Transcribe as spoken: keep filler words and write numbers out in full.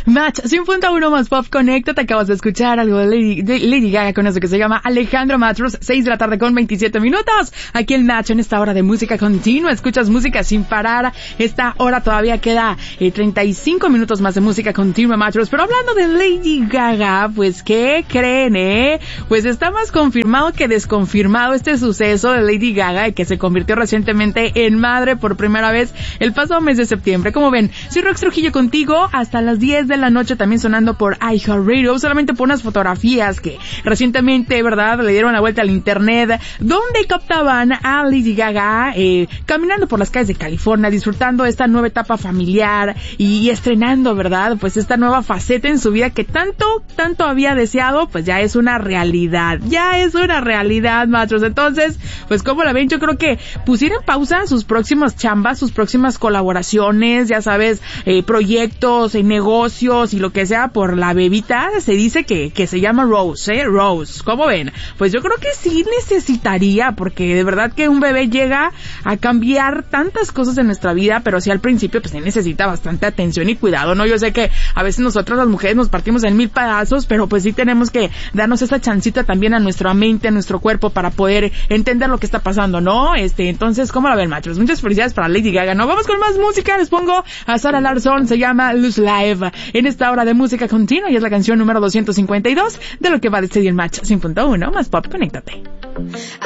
Match cien punto uno más Pop Conecta. Te acabas de escuchar algo de Lady, de Lady Gaga con eso que se llama Alejandro Matros. seis de la tarde con veintisiete minutos. Aquí el Match en esta hora de música continua. Escuchas música sin parar. Esta hora todavía queda eh, treinta y cinco minutos más de música continua, Matros. Pero hablando de Lady Gaga, pues ¿qué creen, eh? Pues está más confirmado que desconfirmado este suceso de Lady Gaga, que se convirtió recientemente en madre por primera vez el pasado mes de septiembre. Como ven, soy Rox Trujillo contigo hasta las diez de la noche, también sonando por iHeartRadio, solamente por unas fotografías que recientemente, ¿verdad?, le dieron la vuelta al internet, donde captaban a Lady Gaga eh, caminando por las calles de California, disfrutando esta nueva etapa familiar y, y estrenando, ¿verdad?, pues esta nueva faceta en su vida que tanto, tanto había deseado, pues ya es una realidad, ya es una realidad, matros. Entonces, pues como la ven, yo creo que pusieron en pausa sus próximas chambas, sus próximas colaboraciones, ya sabes, eh, proyectos, eh, negocios y lo que sea por la bebita. Se dice que, que se llama Rose, ¿eh? Rose. ¿Cómo ven? Pues yo creo que sí necesitaría, porque de verdad que un bebé llega a cambiar tantas cosas en nuestra vida, pero sí al principio pues sí necesita bastante atención y cuidado, ¿no? Yo sé que a veces nosotros las mujeres nos partimos en mil pedazos, pero pues sí tenemos que darnos esa chancita también a nuestra mente, a nuestro cuerpo, para poder entender lo que está pasando, ¿no? Este, entonces, ¿cómo la ven, machos? Muchas felicidades para Lady Gaga, ¿no? Vamos con más música, les pongo a Sarah Larsson, se llama Lose Live, en esta hora de música continua, y es la canción número doscientos cincuenta y dos de lo que va a decidir el Match cien punto uno más Pop. Conéctate.